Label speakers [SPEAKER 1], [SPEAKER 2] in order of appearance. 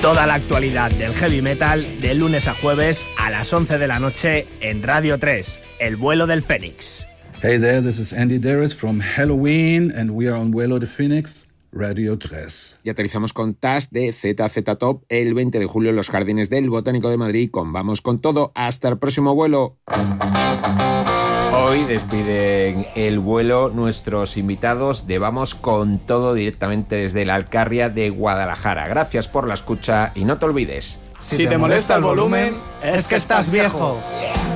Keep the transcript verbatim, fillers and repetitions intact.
[SPEAKER 1] Toda la actualidad del heavy metal de lunes a jueves a las once de la noche en Radio tres, El Vuelo del Fénix.
[SPEAKER 2] Hey there, this is Andy Darris from Halloween and we are on Vuelo del Fénix, Radio tres.
[SPEAKER 3] Y aterrizamos con Tash de Z Z Top el veinte de julio en los Jardines del Botánico de Madrid con Vamos con Todo. Hasta el próximo vuelo.
[SPEAKER 4] Hoy despiden el vuelo nuestros invitados de Vamos con Todo directamente desde la Alcarria de Guadalajara. Gracias por la escucha y no te olvides.
[SPEAKER 5] Si, si te molesta el volumen, es que estás viejo. Yeah.